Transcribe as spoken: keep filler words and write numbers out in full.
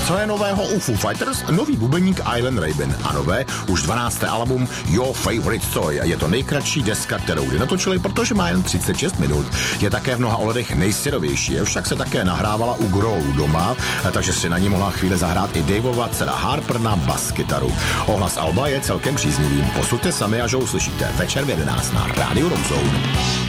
Co je nového u Foo Fighters? Nový bubeník Ivan Rabin a nové, už dvanácté album Your Favorite Toy. Je to nejkratší deska, kterou kdy natočili, protože má jen třicet šest minut. Je také v mnoha ohledech nejsyrovější, však se také nahrávala u Grow doma, takže si na ní mohla chvíli zahrát i Daveova dcera Harper na baskytaru. Ohlas alba je celkem příznivý. Posuďte sami, až ho uslyšíte večer v jedenáct na Rádiu Rock Zone.